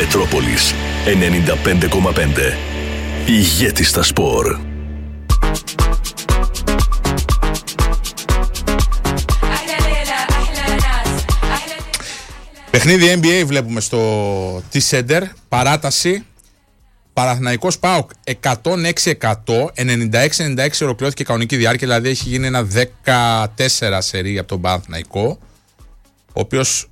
Μετρόπολης 95,5. Ηγέτη στα σπορ. Παιχνίδι NBA βλέπουμε στο T-Center. Παράταση. Παναθηναϊκός ΠΑΟΚ 106-100, 96-96 ολοκληρώθηκε η κανονική διάρκεια, δηλαδή έχει γίνει ένα 14 σερί από τον Παναθηναϊκό, ο οποίος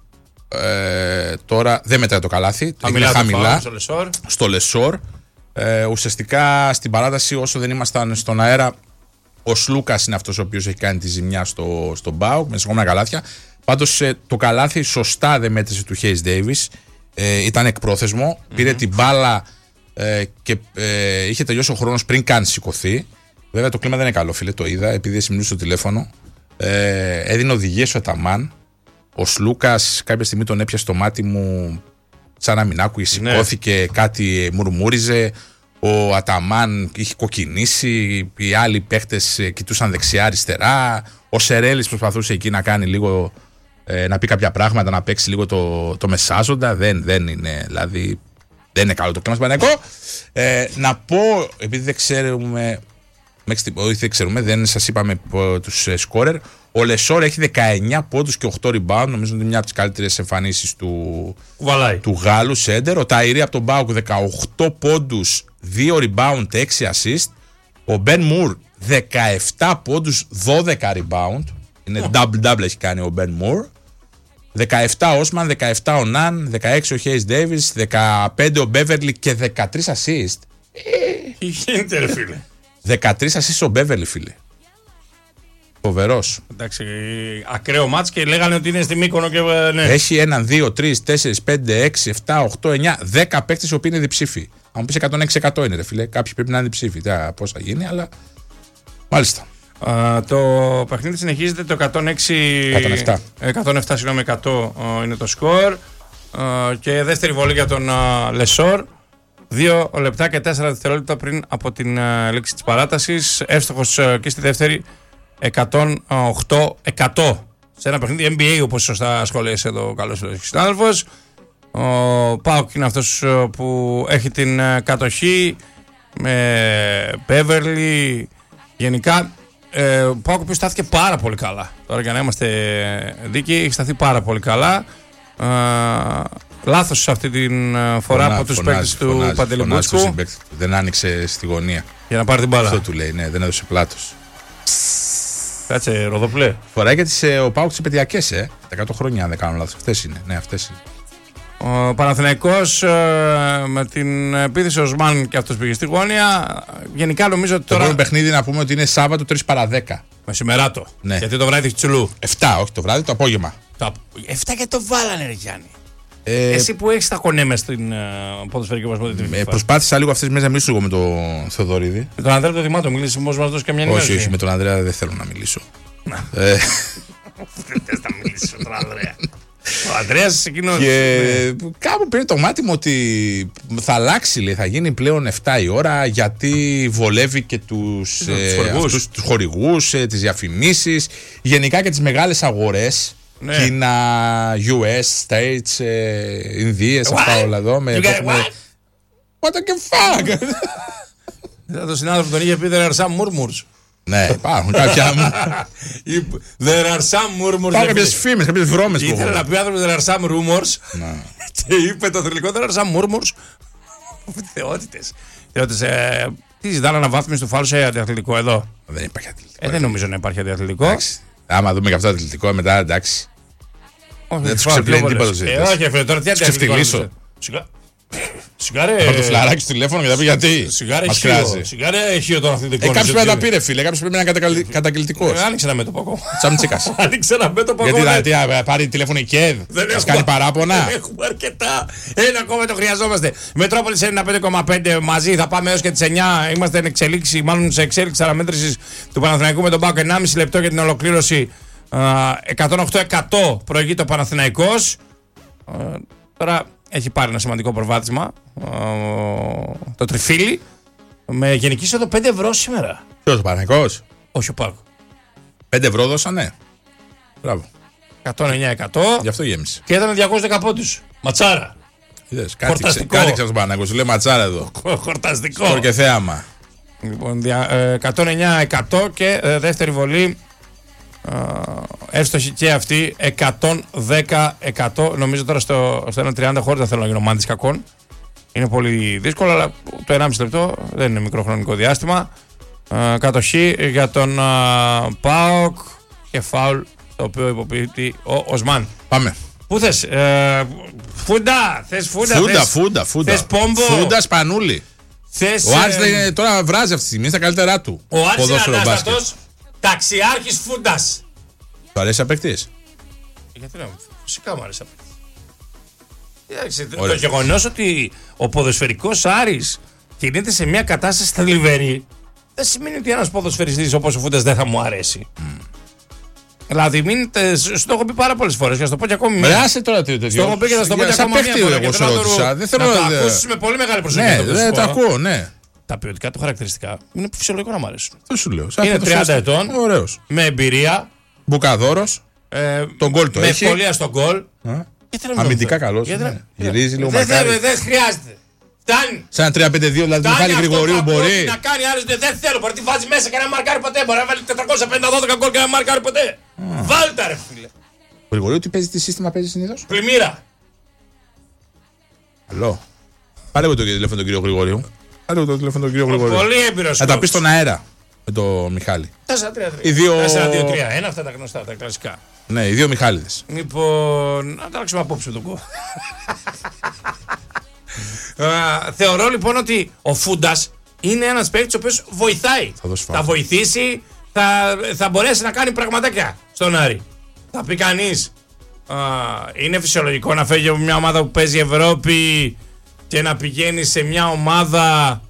τώρα δεν μετράει το καλάθι, είναι χαμηλά στο Λεσόρ. Ουσιαστικά στην παράταση, όσο δεν ήμασταν στον αέρα, ο Σλούκας είναι αυτός ο οποίος έχει κάνει τη ζημιά στον ΠΑΟΚ με συγκεκριμένα καλάθια. Πάντως το καλάθι σωστά δεν μέτρησε του Hayes Davis, ήταν εκπρόθεσμο, πήρε την μπάλα και είχε τελειώσει ο χρόνος πριν καν σηκωθεί. Βέβαια το κλίμα δεν είναι καλό, φίλε, το είδα επειδή εσύ μιλούσε στο τηλέφωνο. Έδινε οδηγίες ο Αταμάν. Ο Σλούκας κάποια στιγμή τον έπιασε στο μάτι μου, σαν να μην άκουγε, σηκώθηκε, κάτι μουρμούριζε. Ο Αταμάν είχε κοκκινήσει, οι άλλοι παίχτες κοιτούσαν δεξιά-αριστερά. Ο Σερέλης προσπαθούσε εκεί να κάνει λίγο, να πει κάποια πράγματα, να παίξει λίγο το μεσάζοντα. Δεν είναι, δηλαδή. Δεν είναι καλό το κλίμα στον Παναθηναϊκό. Να πω, επειδή δεν ξέρουμε, δεν σας είπαμε τους σκόρερ. Ο Λεσόρ έχει 19 πόντους και 8 rebound. Νομίζω ότι είναι μια από τις καλύτερες εμφανίσεις του Γάλλου σέντερ. Ο Ταϊρή από τον Μπάουκ 18 πόντους, 2 rebound, 6 assist. Ο Μπεν Μουρ 17 πόντους, 12 rebound. Είναι double-double έχει κάνει ο Μπεν Μουρ. 17 ο Όσμαν, 17 ο Ναν, 16 ο Hayes Davis, 15 ο Μπέβερλι και 13 assist. Τι γίνεται, ρε φίλε. 13 assist ο Μπέβερλι, φίλε. Φοβερός. Εντάξει, ακραίο μάτς και λέγανε ότι είναι στη Μύκονο και ναι. Έχει 1, 2, 3, 4, 5, 6, 7, 8, 9, 10 παίκτες οι οποίοι είναι διψήφοι. Αν μου πεις 106% είναι, ρε φίλε. Κάποιοι πρέπει να είναι διψήφοι. Πώς θα γίνει, αλλά. Μάλιστα. Το παιχνίδι συνεχίζεται, το 107 συγγνώμη, 100 είναι το σκορ, και δεύτερη βολή για τον Λεσόρ, 2 λεπτά και 4 δευτερόλεπτα πριν από την λήξη της παράτασης, εύστοχος και στη δεύτερη, 108-100 σε ένα παιχνίδι NBA, όπως σωστά σχολίασε εδώ ο καλός συνάδελφος. Ο ΠΑΟΚ είναι αυτός που έχει την κατοχή με Μπέβερλι. Γενικά ο ΠΑΟΚ που στάθηκε πάρα πολύ καλά. Τώρα για να είμαστε δίκαιοι, έχει σταθεί πάρα πολύ καλά. Λάθος αυτή την φορά από τους παίκτες του Παντελεμπούτσκου. Δεν άνοιξε στη γωνία για να πάρει την μπάλα. Αυτό του λέει, ναι, δεν έδωσε πλάτος. Κάτσε, Ροδοπλέ. Φοράει και ο ΠΑΟΚ τις επαιδειακές, τα 100 χρόνια, αν δεν κάνω λάθος. Αυτές είναι. Ναι, αυτές είναι. Ο Παναθηναϊκός με την επίθεση Οσμάν και αυτός πήγε στη γωνία. Γενικά νομίζω ότι τώρα. Το πρώτο παιχνίδι να πούμε ότι είναι Σάββατο 3 παρά 10. Μεσημεράτο. Ναι. Γιατί το βράδυ έχει Τσουλού. 7, όχι το βράδυ, το απόγευμα. 7 και το βάλανε, ρε Γιάννη. Εσύ που έχεις τα κονέμε στην ποδοσφαιρική ομοσπονδία. Προσπάθησα λίγο αυτές τις μέρες να μιλήσω εγώ με τον Θεοδωρίδη. Με τον Ανδρέα το Δημάτο, μιλήσεις όμως μας δώσει και μια ενημέρωση. Όχι, με τον Ανδρέα δεν θέλω να μιλήσω. Δεν θες να μιλήσεις με τον Ανδρέα. Ο Ανδρέας εκείνος. Και κάπου πήρε το μάτι μου ότι θα αλλάξει, λέει, θα γίνει πλέον 7 η ώρα, γιατί βολεύει και τους χορηγούς, τις διαφημίσεις, γενικά και τις μεγάλες αγορές. Ναι. Κίνα, US, States, Ινδίες, αυτά όλα εδώ. What the fuck! Το συνάδελφο τον είχε πει there are some murmurs. Ναι, υπάρχουν κάποια. There are some murmurs. Υπάρχουν κάποιες φήμες, κάποιες βρώμες. Ήθελε να πει άνθρωπος there are some rumors. Και είπε το θρηλυκό there are some murmurs. Θεότητες. Τι ζητάνε αναβάθμιση του φάλου σε αντιαθλητικό εδώ. Δεν υπάρχει αθλητικό. Δεν νομίζω να υπάρχει αντιαθλητικό. Άμα δούμε και αυτό το αθλητικό, μετά εντάξει. Δεν τους ξεπλένει τίποτα. Όχι, φίλε, τώρα τι αντιαθλητικό. Σιγάρε. Θα πάρει το φλαράκι στο τηλέφωνο και θα πει γιατί. Σιγάρε ηχείο των αθλητικών. Κάποιος πρέπει να τα πήρε, φίλε. Κάποιος πρέπει να είναι καταγγελτικός. Άνοιξε ένα μέτωπο ακόμα. Τσαμτσίκας. Άνοιξε ένα μέτωπο ακόμα. Γιατί θα πάρει τηλέφωνο η ΚΕΔ. Has κάνει παράπονα. Έχουμε αρκετά. Ένα ακόμα το χρειαζόμαστε. Μετρόπολης 95,5 μαζί. Θα πάμε έως και τις 9. Είμαστε εν εξελίξη, μάλλον σε εξέλιξη αναμέτρησης του Παναθηναϊκού με τον ΠΑΟΚ. 1,5 λεπτό για την ολοκλήρωση. 108-100 προηγείται ο Παναθηναϊκός. Τώρα έχει πάρει ένα σημαντικό προβάδισμα το τριφύλι με γενική είσοδο 5 ευρώ σήμερα. Ποιος ο Παναθηναϊκός? Όχι ο ΠΑΟΚ. 5 ευρώ δώσανε. Μπράβο. 109-100. Γι' αυτό γέμισε. Και ήταν 210 πόντους. Ματσάρα. Κάτι ξέρει στον Παναθηναϊκό. Σου λέει ματσάρα εδώ. Χορταστικό. Σκορ και θέαμα. Λοιπόν, 109% και δεύτερη βολή. Εύστοχη και αυτή 110%. Νομίζω τώρα στο 1.30 χωρίς να θέλω να γίνω μάντης κακών. Είναι πολύ δύσκολο, αλλά το 1,5 λεπτό δεν είναι μικρό χρονικό διάστημα. Κατοχή για τον ΠΑΟΚ και φάουλ το οποίο υποποιείται ο Οσμάν. Πάμε. Πού θες, Φούντα, θες Φούντα. Θες Πόμπο. Φούντα Σπανούλη. Θες, Ο Άρης τώρα βράζει αυτή τη στιγμή, είναι στα καλύτερά του. Ο Άρης είναι ανάστατος ταξιάρχης Φούντας. Του αρέσει απαικτής? Γιατί να φυσικά μου αρέσει απαικτής. Το γεγονός ότι ο ποδοσφαιρικός Άρης κινείται σε μια κατάσταση θλιβερή δεν σημαίνει ότι ένας ποδοσφαιριστής όπως ο Φούντας δεν θα μου αρέσει. Δηλαδή, σου το έχω πει πάρα πολλές φορές και θα το πω και ακόμη μία. Άσε τώρα το τέτοιο. Το έχω πει και θα το πω και ακόμη μία φορά. Εγώ σε ρώτησα. Δεν θέλω να το ακούσεις με πολύ μεγάλη προσοχή. Ναι, το ακούω, ναι. Τα ποιοτικά του χαρακτηριστικά είναι φυσιολογικό να μου αρέσουν. Δεν σου λέω. Είναι 30 ετών. Ωραίος. Με εμπειρία. Μπουκαδόρος. Τον γκολ το έχει. Με ευκολία στον γκολ. Αμυντικά καλός. Γυρίζει λίγο μακάρι. Δεν χρειάζεται. Φτάνει. Σαν 3-5-2 δηλαδή του Μιχάλη Γρηγορίου μπορεί. Να κάνει άλλος δεν θέλω. Μπορεί να τη βάζει μέσα και να μαρκάρει ποτέ. Μπορεί να βάλει 450-12 γκολ και να μαρκάρει ποτέ. Βάλτε ρε φίλε. Ο Γρηγορίου τι σύστημα παίζει συνήθως? Πλημμύρα. Καλό. Πάρε εγώ το τηλέφωνο τον κύριο Γρηγορίου. Πάρε το τηλέφωνο τον κύριο Γρηγορίου. Πολύ έμπειρος. Θα τα πει στον αέρα με τον Μιχάλη. 4-3-3. 4-2-3-1, αυτά τα κλασικά. Ναι, οι δύο Μιχάληδες. Λοιπόν, να αλλάξουμε απόψε τον κόμμα. Θεωρώ λοιπόν ότι ο Φούντας είναι ένας παίκτης ο οποίος βοηθάει. Θα βοηθήσει, θα μπορέσει να κάνει πραγματάκια στον Άρη. Θα πει κανείς, είναι φυσιολογικό να φεύγει από μια ομάδα που παίζει Ευρώπη και να πηγαίνει σε μια ομάδα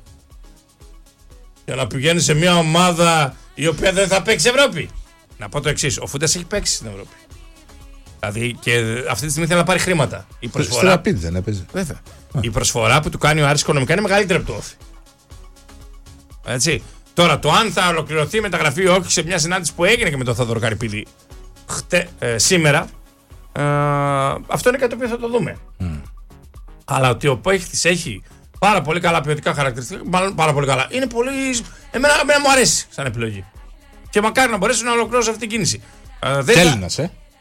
η οποία δεν θα παίξει Ευρώπη. Να πω το εξής, ο Φούντας έχει παίξει στην Ευρώπη. Δηλαδή και αυτή τη στιγμή θέλει να πάρει χρήματα. Η προσφορά... δεν έπαιζε. Βέβαια. Η προσφορά που του κάνει ο Άρης οικονομικά είναι μεγαλύτερη από το όφι. Έτσι. Τώρα, το αν θα ολοκληρωθεί η μεταγραφή ή όχι σε μια συνάντηση που έγινε και με τον Θόδωρο Καρυπίδη σήμερα, αυτό είναι κάτι το οποίο θα το δούμε. Αλλά ότι ο παίχτης έχει πάρα πολύ καλά ποιοτικά χαρακτηριστικά, πάρα πολύ καλά. Είναι πολύ. Εμένα μου αρέσει σαν επιλογή. Και μακάρι να μπορέσει να ολοκληρώσει αυτή την κίνηση. Έλληνας,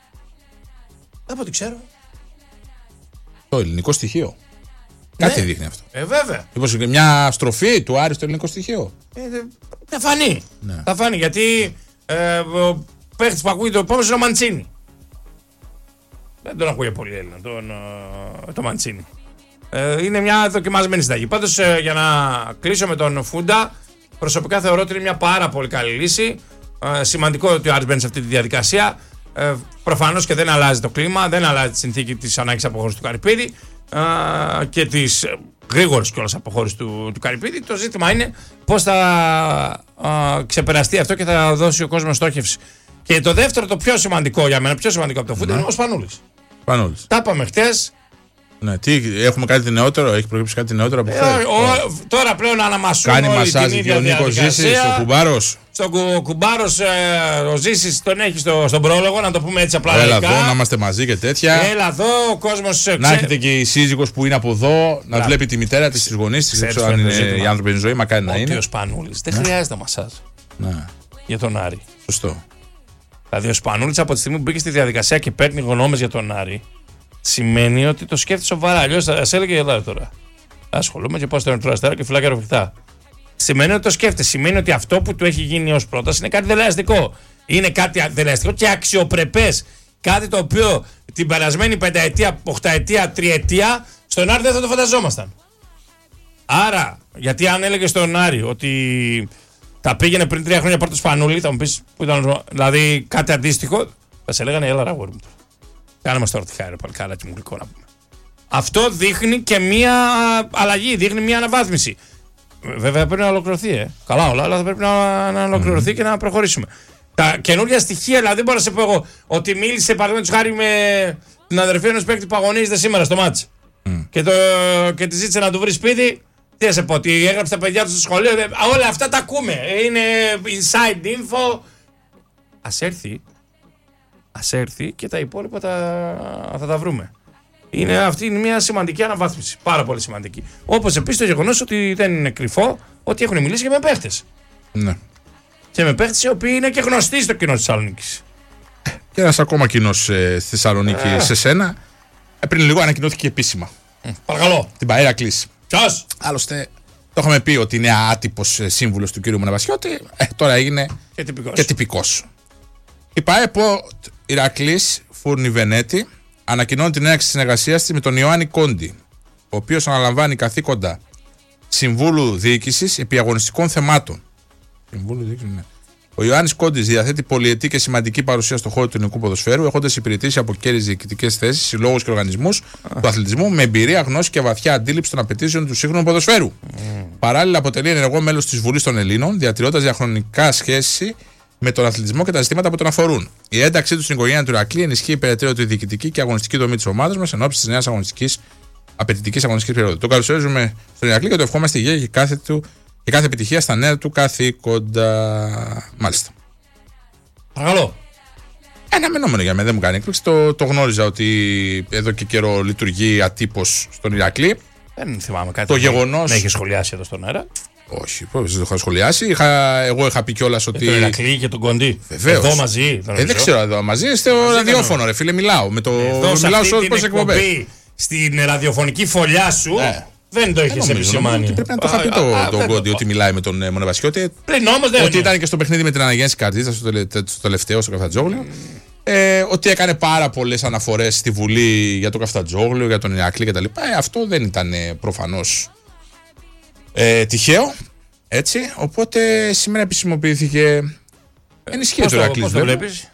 Από ό,τι ξέρω. Το ελληνικό στοιχείο. Κάτι δείχνει αυτό. Βέβαια. Μήπως μια στροφή του Άρη στο ελληνικό στοιχείο. Θα φανεί. Ναι. Θα φανεί γιατί ο παίχτης που ακούει το επόμενο είναι ο Μαντσίνη. Δεν τον ακούει πολύ Έλληνα, το Μαντσίνη. Είναι μια δοκιμασμένη συνταγή. Πάντως για να κλείσω με τον Φούντα, προσωπικά θεωρώ ότι είναι μια πάρα πολύ καλή λύση. Σημαντικό ότι ο Άρης μπαίνει σε αυτή τη διαδικασία. Προφανώς και δεν αλλάζει το κλίμα, δεν αλλάζει τη συνθήκη της ανάγκης αποχώρησης του Καρυπίδη και της γρήγορης κιόλας αποχώρησης του Καρυπίδη. Το ζήτημα είναι πώς θα ξεπεραστεί αυτό και θα δώσει ο κόσμος στόχευση. Και το δεύτερο, το πιο σημαντικό για μένα, πιο σημαντικό από το Φούντα, είναι ο Σπανούλης. Τα είπαμε χτες. Ναι, έχουμε κάτι νεότερο, έχει προκύψει κάτι νεότερο από χθες. Τώρα πλέον αναμασούν. Κάνει μασάζ και ο Νίκος Ζήσης, ο Κουμπάρος. Στον Κουμπάρος ο Ζήσης τον έχει στον πρόλογο, να το πούμε έτσι απλά. Έλα εδώ, να είμαστε μαζί και τέτοια. Έλα εδώ, ο κόσμος. Να έχετε και η σύζυγος που είναι από εδώ, να βλέπει τη μητέρα της, τις γονείς της. Δεν ξέρω αν είναι οι άνθρωποι ζωή, μακάρι να είναι. Ο Σπανούλης δεν χρειάζεται μασάζ για τον Άρη. Σωστό. Δηλαδή ο Σπανούλης από τη στιγμή που μπήκε στη διαδικασία και παίρνει γνώμες για τον Άρη, σημαίνει ότι το σκέφτεται σοβαρά. Αλλιώς θα σε έλεγε Ελλάδα τώρα. Ασχολούμαι και πάω στο Ερυθρό Αστέρα και φυλάκια αεροφυκτά. Σημαίνει ότι το σκέφτεται. Σημαίνει ότι αυτό που του έχει γίνει ως πρόταση είναι κάτι δελεαστικό. Είναι κάτι δελεαστικό και αξιοπρεπές. Κάτι το οποίο την περασμένη πενταετία, οχταετία, τριετία στον Άρη δεν θα το φανταζόμασταν. Άρα, γιατί αν έλεγε στον Άρη ότι τα πήγαινε πριν 3 χρόνια πρώτο Σπανούλη, θα μου πει που ήταν. Δηλαδή κάτι αντίστοιχο, θα σε λέγανε έλα ραγόρι μου. Κάνε μας τώρα τη χάρη, παλικάράκι μου γλυκό να πούμε. Αυτό δείχνει και μία αλλαγή, δείχνει μία αναβάθμιση. Βέβαια πρέπει να ολοκληρωθεί, καλά όλα, αλλά θα πρέπει να ολοκληρωθεί και να προχωρήσουμε. Τα καινούργια στοιχεία, δηλαδή δεν μπορώ να σε πω εγώ ότι μίλησε παραδείγματος χάρη με την αδερφή ενός παίκτη που αγωνίζεται σήμερα στο μάτς. Και τη ζήτησε να του βρει σπίτι. Τι να σε πω, ότι έγραψε τα παιδιά του στο σχολείο. Όλα αυτά τα ακούμε. Είναι inside info. Ας έρθει και τα υπόλοιπα θα τα βρούμε. Αυτή είναι μια σημαντική αναβάθμιση. Πάρα πολύ σημαντική. Όπως επίσης το γεγονός ότι δεν είναι κρυφό ότι έχουν μιλήσει και με παίχτες. Ναι. Και με παίχτες οι οποίοι είναι και γνωστοί στο κοινό της Θεσσαλονίκης. Και ένας ακόμα κοινός στη Θεσσαλονίκη σε σένα. Πριν λίγο ανακοινώθηκε επίσημα. Παρακαλώ. Την Ηρακλής. Ποιος? Άλλωστε, το είχαμε πει ότι είναι άτυπος σύμβουλος του κ. Μοναβασιώτη. Τώρα έγινε και τυπικός. Η ΠΑΕΠΟ Ηρακλής Φούρνη Βενέτη ανακοινώνει την έναρξη συνεργασίας της με τον Ιωάννη Κόντι, ο οποίος αναλαμβάνει καθήκοντα Συμβούλου Διοίκησης επί αγωνιστικών θεμάτων. Συμβούλου Διοίκησης, ναι. Ο Ιωάννης Κόντις διαθέτει πολυετή και σημαντική παρουσία στον χώρο του ελληνικού ποδοσφαίρου, έχοντας υπηρετήσει από κέρυες διοικητικές θέσεις, συλλόγους και οργανισμούς του αθλητισμού με εμπειρία, γνώση και βαθιά αντίληψη των απαιτήσεων του σύγχρονου ποδοσφαίρου. Παράλληλα, αποτελεί ενεργό μέλος της Βουλής των Ελλήνων, διατηρώντας διαχρονικά σχέση με τον αθλητισμό και τα ζητήματα που τον αφορούν. Η ένταξή του στην οικογένεια του Ηρακλή ενισχύει περαιτέρω τη διοικητική και αγωνιστική δομή της ομάδας μας εν ώψη της νέας απαιτητικής αγωνιστικής περίοδου. Τον καλωσορίζουμε στον Ηρακλή και το ευχόμαστε υγεία και κάθε επιτυχία στα νέα του καθήκοντα. Μάλιστα. Παρακαλώ. Αναμενόμενο για μένα, δεν μου κάνει έκπληξη. Το γνώριζα ότι εδώ και καιρό λειτουργεί ατύπως στον Ηρακλή. Δεν θυμάμαι κάτι. Το γεγονός. Να είχε σχολιάσει εδώ στον αέρα. Όχι, δεν το είχα σχολιάσει. Εγώ είχα πει κιόλας ότι. Τον Ηρακλή και τον Κοντί. Βεβαίως. Εδώ μαζί. Δεν ξέρω εδώ μαζί. Στο ραδιόφωνο, ρε φίλε, μιλάω. Μιλάω σε όλες τις εκπομπές. Στην ραδιοφωνική φωλιά σου. Δεν το είχε επισημάνει. Πρέπει να το είχα πει τον Κόντι ότι μιλάει με τον Μοναβασιώτη. Πριν όμως δεν. Ότι ήταν και στο παιχνίδι με την αναγέννηση Καρδίτσα στο τελευταίο, στο Καφτατζόγλιο. Ότι έκανε πάρα πολλές αναφορές στη Βουλή για το Καφτατζόγλιο, για τον Ηρακλή κτλ. Αυτό δεν ήταν προφανώς τυχαίο. Έτσι. Οπότε σήμερα επισημοποιήθηκε. Ενισχύει το Ηρακλή. Πώς το βλέπεις?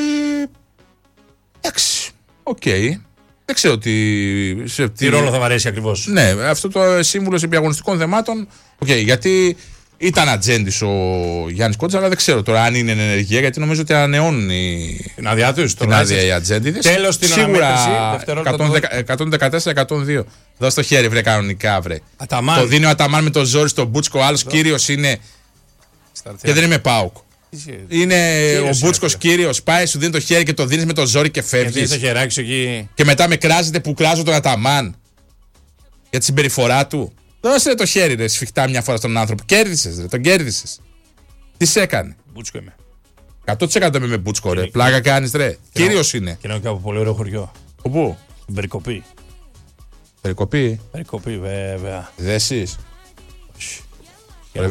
Εντάξει. Οκ. Δεν ξέρω τι ρόλο θα μ' αρέσει ακριβώς. Ναι, αυτό το σύμβουλος επί αγωνιστικών θεμάτων. Γιατί ήταν ατζέντης ο Γιάννης Κόντζα, αλλά δεν ξέρω τώρα αν είναι ενεργεία, γιατί νομίζω ότι ανανεώνουν την άδειά τους. Την άδεια οι ατζέντιδες. Τέλος την αναμέτρηση. 114-102. Δώσ' το χέρι, βρε, κανονικά, βρε. Αταμάν. Το δίνει ο Αταμάν με τον Ζόρι στον Μπούτσκο. Ο άλλος κύριος είναι. Και δεν είμαι ΠΑΟΚ. Είναι ο Μπούτσκος κύριος. Πάει, σου δίνει το χέρι και το δίνεις με το ζόρι και φεύγεις. Και μετά με κράζετε που κράζω τον Αταμάν για τη συμπεριφορά του. Δώσε το χέρι, ρε, σφιχτά μια φορά στον άνθρωπο. Κέρδισες, ρε, τον κέρδισες. Τι σε έκανε? Μπούτσκο είμαι. 100% είμαι με Μπούτσκο, ρε. Πλάκα κάνεις, ρε. Κύριος είναι. Και είναι και από πολύ ωραίο χωριό. Πού? Στην Περικοπή. Περικοπή. Περικοπή, βέβαια. Δέσεις. Όχι.